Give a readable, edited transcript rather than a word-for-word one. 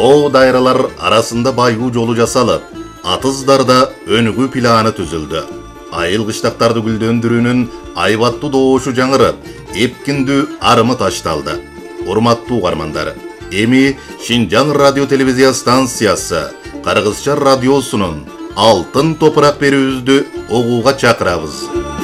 О дайралар арасында байгуу жолу жасалып, атыздарда өнүгүү планы түзүлдү. Айыл кыштактарды гүлдөндүрүүнүн айбаттуу добушу жаңырып, эпкиндүү арымы ташталды. Урматтуу угармандар, эми Шинжаң радио телевизия станциясы Кыргызча радиосунун Алтын топурак берүүбүздү угууга чакырабыз.